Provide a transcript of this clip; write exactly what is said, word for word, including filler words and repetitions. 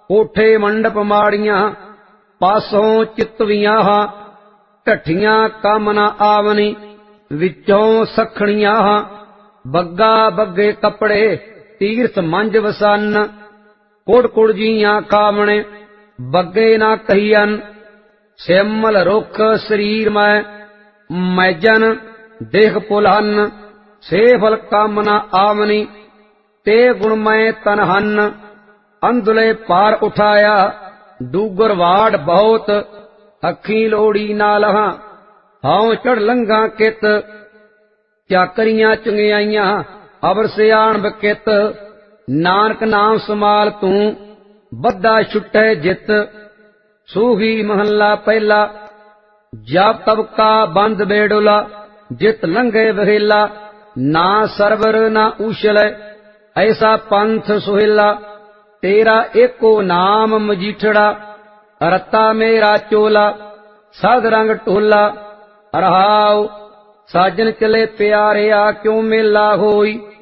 कोठे मंडप माड़ियां पासों चितवियां हा ढठियां कम न आवनी विचों सखणियां हा बग्गा बग्गे कपड़े तीर्थ मंज वसन कुड़ कुड़ जियां कामणे बग्गे ना कहियन सिमल रुख शरीर मैं मैजन देख पुलहन सेफल काम न आवनी ते गुण मैं तनहन अंधले पार उठाया डूगर वाड़ बहुत अखी लोड़ी ना लहा हाउ चढ़ लंघा कित चाकरियां चंगियाइयां अबर सियाण बकित नानक नाम समाल तू बद्दा छुटे जित सूही महला पहला जाप तब का बंद बेडोला जित लंघे बहेला ना सरवर ना उछल ऐसा पंथ सुहेला तेरा एको नाम मजीठड़ा रत्ता मेरा चोला सद रंग टोला रहाओ साजन चले प्यारे आ क्यों मेला होई